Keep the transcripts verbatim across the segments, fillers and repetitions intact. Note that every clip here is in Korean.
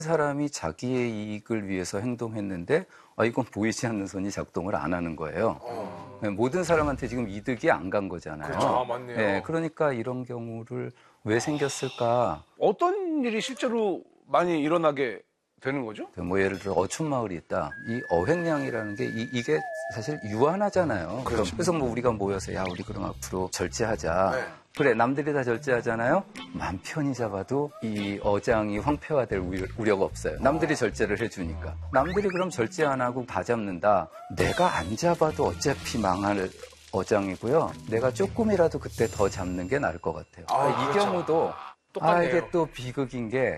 사람이 자기의 이익을 위해서 행동했는데 아, 이건 보이지 않는 손이 작동을 안 하는 거예요. 어. 네, 모든 사람한테 지금 이득이 안 간 거잖아요. 그렇죠. 아, 맞네요. 네, 그러니까 이런 경우를 왜 생겼을까? 어떤 일이 실제로 많이 일어나게 되는 거죠? 뭐 예를 들어 어촌마을이 있다. 이 어획량이라는 게 이, 이게 사실 유한하잖아요. 그렇죠. 그래서 뭐 우리가 모여서 야 우리 그럼 앞으로 절제하자. 네. 그래 남들이 다 절제하잖아요. 맘 편히 잡아도 이 어장이 황폐화될 우려가 없어요. 남들이 절제를 해주니까. 남들이 그럼 절제 안 하고 다 잡는다. 내가 안 잡아도 어차피 망할 어장이고요. 내가 조금이라도 그때 더 잡는 게 나을 것 같아요. 아, 이 그렇죠. 경우도 똑같네요. 아 이게 또 비극인 게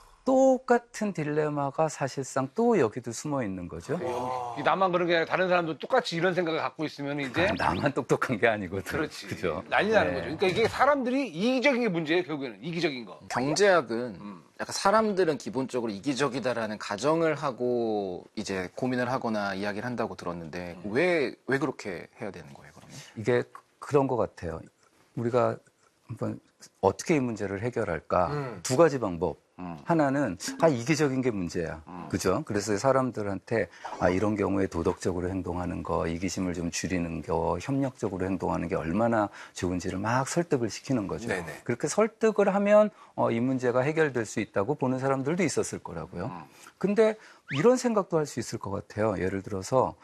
똑같은 딜레마가 사실상 또 여기도 숨어 있는 거죠. 이 나만 그런 게 아니라 다른 사람도 똑같이 이런 생각을 갖고 있으면 이제 아, 나만 똑똑한 게 아니거든. 그렇지. 그죠? 난리 나는 네. 거죠. 그러니까 이게 사람들이 이기적인 게 문제예요, 결국에는. 이기적인 거. 경제학은 음. 약간 사람들은 기본적으로 이기적이다라는 가정을 하고 이제 고민을 하거나 이야기를 한다고 들었는데 음. 왜, 왜 그렇게 해야 되는 거예요, 그러면? 이게 그런 것 같아요. 우리가 한번 어떻게 이 문제를 해결할까? 음. 두 가지 방법. 음. 하나는 아 이기적인 게 문제야. 음. 그죠? 그래서 사람들한테 아 이런 경우에 도덕적으로 행동하는 거, 이기심을 좀 줄이는 거, 협력적으로 행동하는 게 얼마나 좋은지를 막 설득을 시키는 거죠. 네네. 그렇게 설득을 하면 어, 이 문제가 해결될 수 있다고 보는 사람들도 있었을 거라고요. 음. 근데 이런 생각도 할 수 있을 것 같아요. 예를 들어서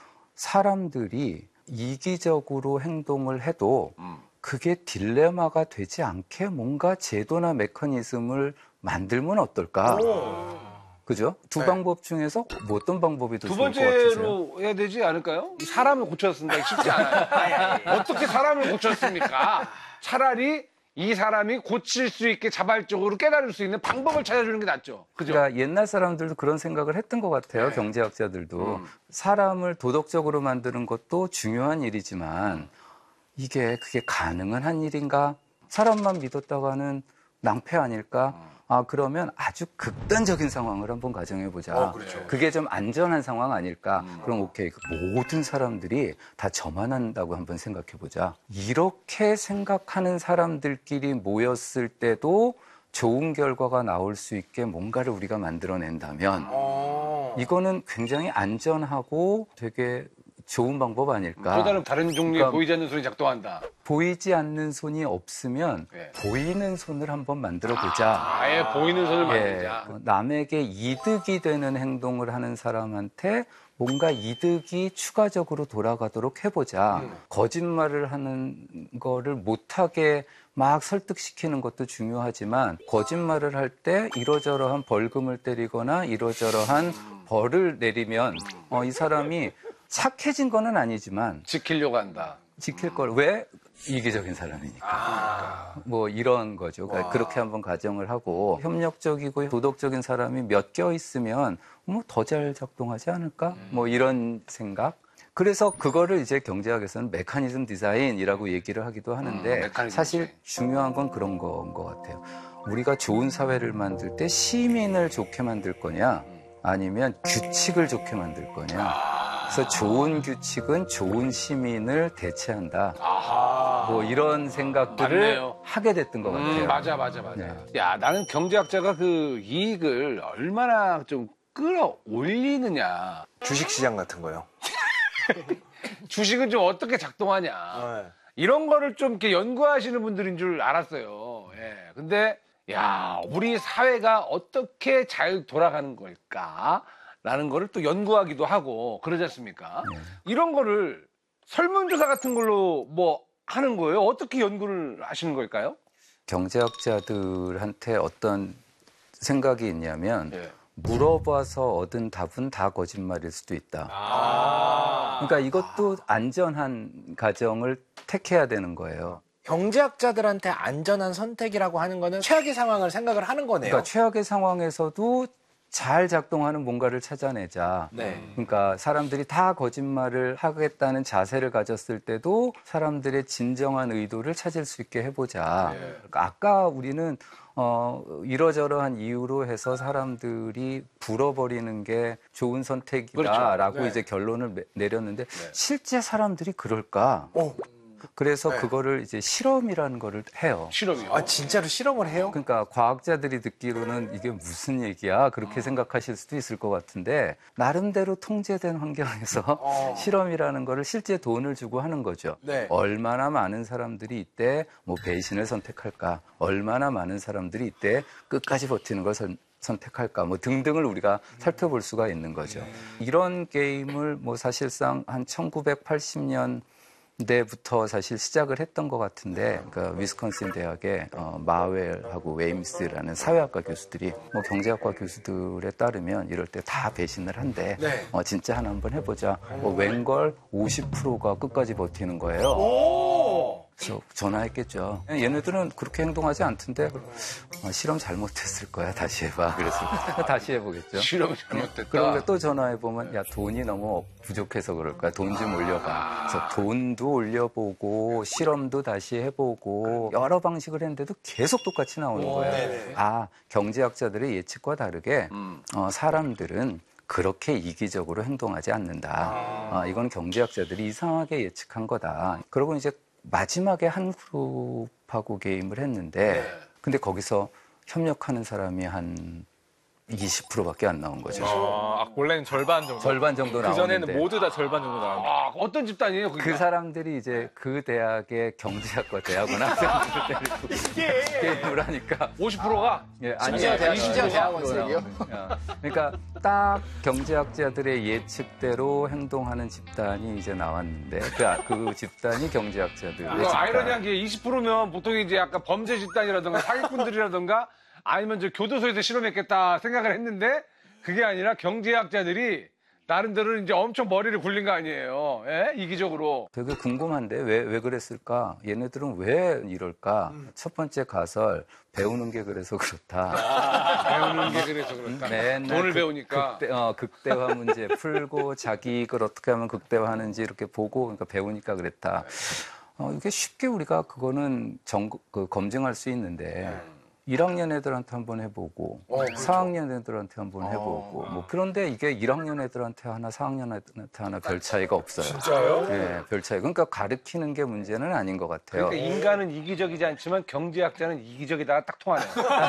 사람들이 이기적으로 행동을 해도 음. 그게 딜레마가 되지 않게 뭔가 제도나 메커니즘을 만들면 어떨까? 오. 그죠? 두 네. 방법 중에서 뭐 어떤 방법이 더 두 좋을 것 같으세요? 번째로 해야 되지 않을까요? 사람을 고쳤습니다. 쉽지 않아요. 어떻게 사람을 고쳤습니까? 차라리 이 사람이 고칠 수 있게 자발적으로 깨달을 수 있는 방법을 찾아주는 게 낫죠. 그죠? 그러니까 옛날 사람들도 그런 생각을 했던 것 같아요. 네. 경제학자들도. 음. 사람을 도덕적으로 만드는 것도 중요한 일이지만 이게 그게 가능한 한 일인가? 사람만 믿었다가는 낭패 아닐까? 아, 그러면 아주 극단적인 상황을 한번 가정해보자. 어, 그렇죠. 그게 좀 안전한 상황 아닐까? 음. 그럼 오케이. 그 모든 사람들이 다 저만 한다고 한번 생각해보자. 이렇게 생각하는 사람들끼리 모였을 때도 좋은 결과가 나올 수 있게 뭔가를 우리가 만들어낸다면 어. 이거는 굉장히 안전하고 되게 좋은 방법 아닐까? 또 다른 다른 종류의 그러니까 보이지 않는 손이 작동한다. 보이지 않는 손이 없으면 네. 보이는 손을 한번 만들어 보자. 아예 보이는 손을 예, 만들자. 남에게 이득이 되는 행동을 하는 사람한테 뭔가 이득이 추가적으로 돌아가도록 해보자. 음. 거짓말을 하는 거를 못하게 막 설득시키는 것도 중요하지만 거짓말을 할 때 이러저러한 벌금을 때리거나 이러저러한 벌을 내리면 어, 이 사람이 착해진 거는 아니지만 지키려고 한다. 지킬 걸 왜? 이기적인 사람이니까. 아. 뭐 이런 거죠. 그러니까 그렇게 한번 가정을 하고 협력적이고 도덕적인 사람이 몇 겨 있으면 뭐 더 잘 작동하지 않을까? 뭐 이런 생각. 그래서 그거를 이제 경제학에서는 메커니즘 디자인이라고 얘기를 하기도 하는데 음, 메커니즘 사실 디자인. 중요한 건 그런 거인 것 같아요. 우리가 좋은 사회를 만들 때 시민을 좋게 만들 거냐 아니면 규칙을 좋게 만들 거냐. 그래서 좋은 규칙은 좋은 시민을 대체한다. 아하. 뭐 이런 생각들을 맞네요. 하게 됐던 것 같아요. 음, 맞아, 맞아, 맞아. 네. 야, 나는 경제학자가 그 이익을 얼마나 좀 끌어올리느냐. 주식시장 같은 거요. 주식은 좀 어떻게 작동하냐. 네. 이런 거를 좀 이렇게 연구하시는 분들인 줄 알았어요. 예. 근데, 야, 우리 사회가 어떻게 잘 돌아가는 걸까? 라는 거를 또 연구하기도 하고 그러지 않습니까? 네. 이런 거를 설문조사 같은 걸로 뭐 하는 거예요? 어떻게 연구를 하시는 걸까요? 경제학자들한테 어떤 생각이 있냐면 예. 물어봐서 얻은 답은 다 거짓말일 수도 있다. 아. 그러니까 이것도 안전한 가정을 택해야 되는 거예요. 경제학자들한테 안전한 선택이라고 하는 거는 최악의 상황을 생각을 하는 거네요. 그러니까 최악의 상황에서도 잘 작동하는 뭔가를 찾아내자. 네. 그러니까 사람들이 다 거짓말을 하겠다는 자세를 가졌을 때도 사람들의 진정한 의도를 찾을 수 있게 해보자. 네. 그러니까 아까 우리는 어, 이러저러한 이유로 해서 사람들이 불어버리는 게 좋은 선택이다라고 그렇죠. 네. 이제 결론을 매- 내렸는데 네. 실제 사람들이 그럴까? 어. 그래서 네. 그거를 이제 실험이라는 거를 해요. 실험이요. 아, 진짜로 실험을 해요? 그러니까 과학자들이 듣기로는 이게 무슨 얘기야 그렇게 어. 생각하실 수도 있을 것 같은데 나름대로 통제된 환경에서 어. 실험이라는 거를 실제 돈을 주고 하는 거죠. 네. 얼마나 많은 사람들이 이때 뭐 배신을 선택할까, 얼마나 많은 사람들이 이때 끝까지 버티는 걸 선, 선택할까, 뭐 등등을 우리가 살펴볼 수가 있는 거죠. 이런 게임을 뭐 사실상 한 천구백팔십 년 대부터 사실 시작을 했던 것 같은데, 그 위스콘신 대학의 어, 마웰하고 웨임스라는 사회학과 교수들이 뭐 경제학과 교수들에 따르면 이럴 때 다 배신을 한대. 네. 어, 진짜 하나 한번 해보자. 뭐 웬걸 오십 퍼센트가 끝까지 버티는 거예요. 오! 그래서 전화했겠죠. 얘네들은 그렇게 행동하지 않던데 어, 실험 잘못했을 거야. 다시 해봐. 그래서 다시 해보겠죠. 실험이 잘못됐다. 그런데 또 전화해보면 야 돈이 너무 부족해서 그럴 거야. 돈 좀 올려봐. 그래서 돈도 올려보고 실험도 다시 해보고 여러 방식을 했는데도 계속 똑같이 나오는 거예요. 아, 경제학자들의 예측과 다르게 음. 어, 사람들은 그렇게 이기적으로 행동하지 않는다. 아, 이건 경제학자들이 이상하게 예측한 거다. 그러고 이제 마지막에 한 그룹하고 게임을 했는데 근데 거기서 협력하는 사람이 한 이십 퍼센트밖에 안 나온 거죠. 아, 원래는 절반 정도. 절반 정도 그 나오는데 전에는 모두 다 절반 정도 나왔는데. 아, 어떤 집단이에요? 그게? 그 사람들이 이제 그 대학의 경제학과 대학원 학생들을 데리고 게임을 하니까 오십 퍼센트가 예, 심지어 대학- 심지어 대학원생이요? 어, 그러니까 딱 경제학자들의 예측대로 행동하는 집단이 이제 나왔는데 그, 아- 그 집단이 경제학자들의 그 집단. 아이러니한 게 이십 퍼센트면 보통 이제 약간 범죄 집단이라든가 사기꾼들이라든가 아니면 저 교도소에서 실험했겠다 생각을 했는데 그게 아니라 경제학자들이 나름대로 이제 엄청 머리를 굴린 거 아니에요. 예? 이기적으로. 되게 궁금한데 왜, 왜 그랬을까? 얘네들은 왜 이럴까? 첫 번째 가설, 배우는 게 그래서 그렇다. 배우는 게 그래서 그렇다. 맨날 돈을 극- 배우니까. 극대, 어, 극대화 문제 풀고 자기 이걸 어떻게 하면 극대화하는지 이렇게 보고 그러니까 배우니까 그랬다. 어, 이게 쉽게 우리가 그거는 정, 그, 검증할 수 있는데 일 학년 애들한테 한번 해보고 사 학년 애들한테 한번 해보고 뭐 그런데 이게 일 학년 애들한테 하나 사 학년 애들한테 하나 별 차이가 없어요. 진짜요? 네, 별 차이. 그러니까 가르치는 게 문제는 아닌 것 같아요. 그러니까 인간은 이기적이지 않지만 경제학자는 이기적이다가 딱 통하네요.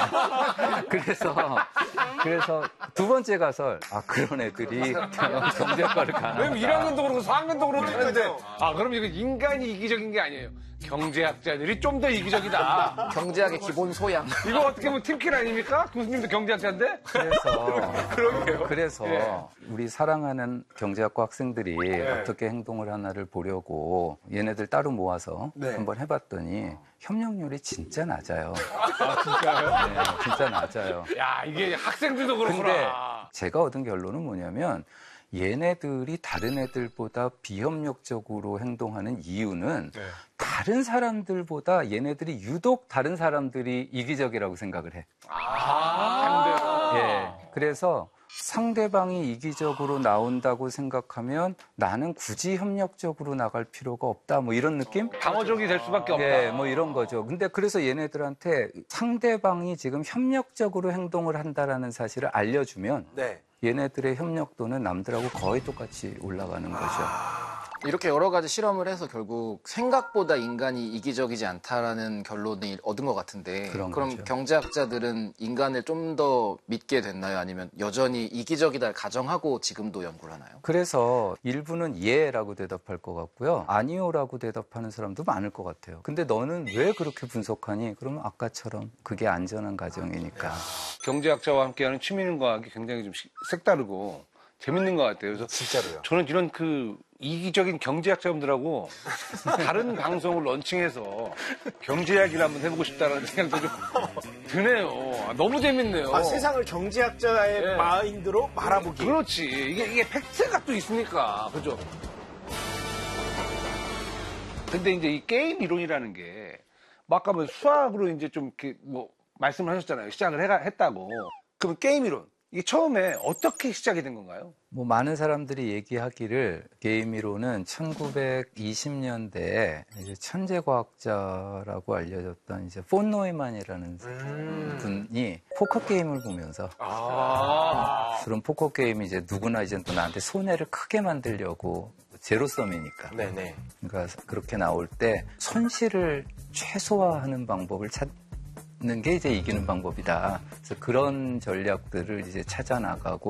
그래서 그래서 두 번째 가설 아 그런 애들이 경제학과를 가나 왜냐면 일 학년도 그렇고 사 학년도 그렇고 하는데 아 그럼 이거 인간이 이기적인 게 아니에요. 경제학자들이 좀 더 이기적이다. 경제학의 기본 소양. 이거 어떻게 보면 팀킬 아닙니까? 교수님도 경제학자인데? 그래서 그래서 예. 우리 사랑하는 경제학과 학생들이 어떻게 행동을 하나를 보려고 얘네들 따로 모아서 네. 한번 해봤더니 협력률이 진짜 낮아요. 아 진짜요? 네, 진짜 낮아요. 야 이게 학생들도 그렇구나. 근데 제가 얻은 결론은 뭐냐면 얘네들이 다른 애들보다 비협력적으로 행동하는 이유는 다른 사람들보다 얘네들이 유독 다른 사람들이 이기적이라고 생각을 해. 아, 예. 그래서 상대방이 이기적으로 나온다고 생각하면 나는 굳이 협력적으로 나갈 필요가 없다. 뭐 이런 느낌? 방어적이 될 수밖에 없다. 예, 뭐 이런 거죠. 근데 그래서 얘네들한테 상대방이 지금 협력적으로 행동을 한다라는 사실을 알려주면 네. 얘네들의 협력도는 남들하고 거의 똑같이 올라가는 거죠. 이렇게 여러 가지 실험을 해서 결국 생각보다 인간이 이기적이지 않다라는 결론을 얻은 것 같은데 그런 그럼 거죠. 경제학자들은 인간을 좀 더 믿게 됐나요? 아니면 여전히 이기적이다 가정하고 지금도 연구를 하나요? 그래서 일부는 예라고 대답할 것 같고요. 아니요라고 대답하는 사람도 많을 것 같아요. 근데 너는 왜 그렇게 분석하니? 그러면 아까처럼 그게 안전한 가정이니까. 경제학자와 함께하는 취미과학이 굉장히 좀 시- 색다르고 재밌는 것 같아요. 그래서 진짜로요. 저는 이런 그 이기적인 경제학자분들하고 다른 방송을 런칭해서 경제 이야기를 한번 해보고 싶다는 생각도 좀 드네요. 아, 너무 재밌네요. 아, 세상을 경제학자의 네. 마인드로 말아보기. 그렇지. 이게, 이게 팩트가 또 있으니까. 그죠? 근데 이제 이 게임 이론이라는 게, 뭐 아까 뭐 수학으로 이제 좀 이렇게 뭐 말씀을 하셨잖아요. 시작을 해가, 했다고. 그럼 게임 이론. 이게 처음에 어떻게 시작이 된 건가요? 뭐 많은 사람들이 얘기하기를 게임 이론은 천구백이십 년대에 이제 천재 과학자라고 알려졌던 이제 폰 노이만이라는 음. 분이 포커 게임을 보면서 아. 그런 포커 게임이 이제 누구나 이제 또 나한테 손해를 크게 만들려고 제로섬이니까. 네네. 그러니까 그렇게 나올 때 손실을 최소화하는 방법을 찾는 게 이제 이기는 방법이다. 그래서 그런 전략들을 이제 찾아 나가고